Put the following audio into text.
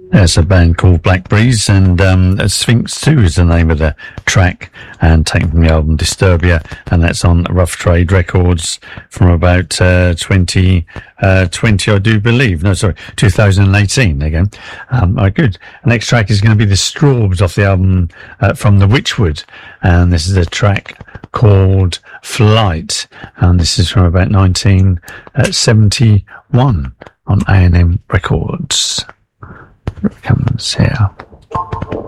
There's a band called Black Breeze, and Sphinx 2 is the name of the track, and taken from the album Disturbia, and that's on Rough Trade Records from about 2020, I do believe. No, sorry, 2018 again. Right, good. The next track is going to be the Straubs off the album From the Witchwood, and this is a track called Flight, and this is from about 1971 on A&M Records. Here it comes here.